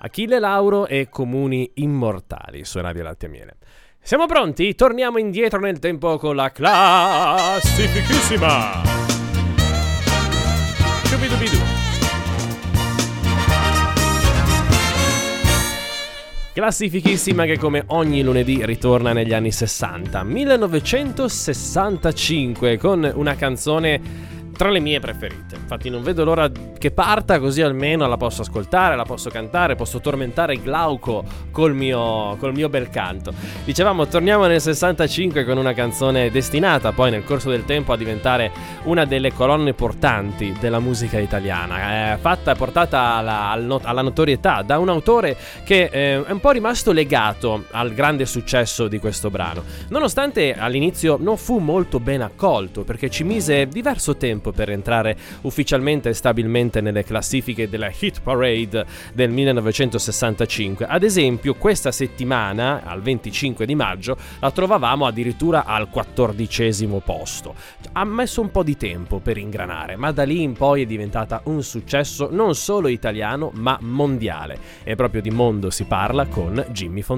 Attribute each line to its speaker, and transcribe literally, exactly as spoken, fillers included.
Speaker 1: Achille Lauro e Comuni Immortali su Radio Latte e Miele. Siamo pronti? Torniamo indietro nel tempo con la classifichissima. Shubidubidu. Classifichissima che come ogni lunedì ritorna negli anni sessanta, millenovecentosessantacinque, con una canzone tra le mie preferite. Infatti non vedo l'ora che parta, così almeno la posso ascoltare, la posso cantare, posso tormentare Glauco col mio, col mio bel canto. Dicevamo, torniamo nel sessantacinque con una canzone destinata poi nel corso del tempo a diventare una delle colonne portanti della musica italiana, eh, fatta e portata alla, alla notorietà da un autore che eh, è un po' rimasto legato al grande successo di questo brano, nonostante all'inizio non fu molto ben accolto, perché ci mise diverso tempo per entrare ufficialmente e stabilmente nelle classifiche della Hit Parade del millenovecentosessantacinque. Ad esempio, questa settimana, al venticinque di maggio, la trovavamo addirittura al quattordicesimo posto. Ha messo un po' di tempo per ingranare, ma da lì in poi è diventata un successo non solo italiano, ma mondiale. E proprio di mondo si parla con Jimmy Fontana.